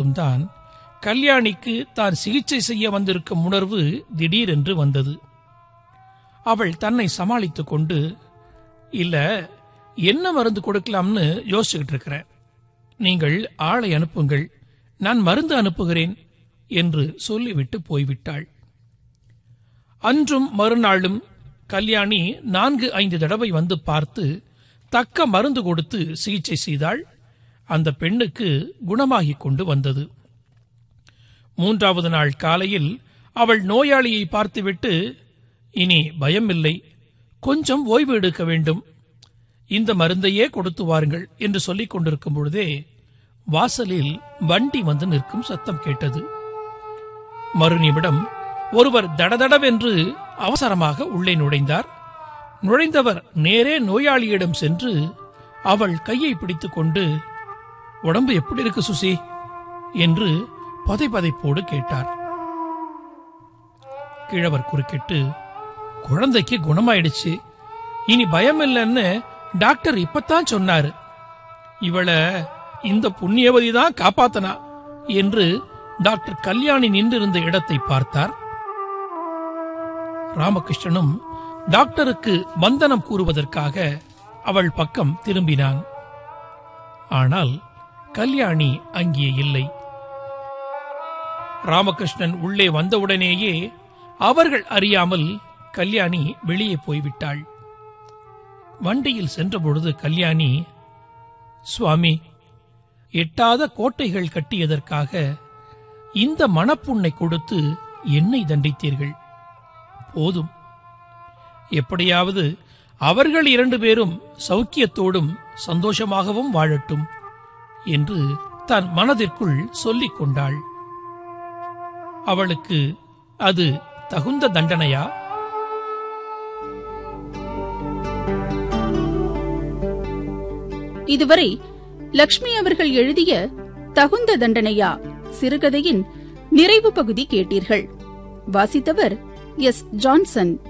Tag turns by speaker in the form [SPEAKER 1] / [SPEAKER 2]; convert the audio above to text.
[SPEAKER 1] மட்டும்தான் கல்யாணிக்கு தான் சிகிச்சை செய்ய வந்திருக்கும் உணர்வு திடீரென்று வந்தது. அவள் தன்னை சமாளித்துக் கொண்டு, இல்ல, என்ன மருந்து கொடுக்கலாம்னு யோசிச்சுக்கிட்டு இருக்கிறேன், நீங்கள் ஆளை அனுப்புங்கள், நான் மருந்து அனுப்புகிறேன் என்று சொல்லிவிட்டு போய்விட்டாள். அன்றும் மறுநாளும் கல்யாணி 4-5 தடவை வந்து பார்த்து தக்க மருந்து கொடுத்து சிகிச்சை செய்தாள். அந்த பெண்ணுக்கு குணமாகிக் கொண்டு வந்தது. 3வது நாள் காலையில் அவள் நோயாளியை பார்த்துவிட்டு, இனி பயமில்லை, கொஞ்சம் ஓய்வு எடுக்க வேண்டும், இந்த மருந்தையே கொடுத்து வாருங்கள் என்று சொல்லிக் கொண்டிருக்கும் பொழுதே வாசலில் வண்டி வந்து நிற்கும் சத்தம் கேட்டது. மறுநிமிடம் ஒருவர் தடதடவென்று அவசரமாக உள்ளே நுழைந்தார். நுழைந்தவர் நேரே நோயாளியிடம் சென்று அவள் கையை பிடித்துக் கொண்டு, உடம்பு எப்படி இருக்கு சுசி என்று பதைபதைப்போடு கேட்டார். கிழவர் குறுக்கிட்டு, குழந்தைக்கு குணமாயிடுச்சு, இனி பயம் இல்லைன்னு டாக்டர் இப்பத்தான் சொன்னாரு, இவளை இந்த புண்ணியவதி தான் காப்பாத்தனா என்று டாக்டர் கல்யாணி நின்றிருந்த இடத்தை பார்த்தார். ராமகிருஷ்ணனும் டாக்டருக்கு வந்தனம் கூறுவதற்காக அவள் பக்கம் திரும்பினான். ஆனால் கல்யாணி அங்கே இல்லை. ராமகிருஷ்ணன் உள்ளே வந்தவுடனேயே அவர்கள் அறியாமல் கல்யாணி வெளியே போய்விட்டாள். வண்டியில் சென்றபொழுது கல்யாணி, சுவாமி, எட்டாத கோட்டைகள் கட்டியதற்காக இந்த மனப்புண்ணை கொடுத்து என்னை தண்டித்தீர்கள், போதும், எப்படியாவது அவர்கள் 2 பேரும் சௌக்கியத்தோடும் சந்தோஷமாகவும் வாழட்டும் என்று தன் மனதிற்குள் சொல்லிக் கொண்டாள். அவளுக்கு அது தகுந்த தண்டனையா?
[SPEAKER 2] இதுவரை லக்ஷ்மி அவர்கள் எழுதிய தகுந்த தண்டனையா சிறுகதையின் நிறைவு பகுதி கேட்டீர்கள். வாசித்தவர் எஸ். ஜான்சன்.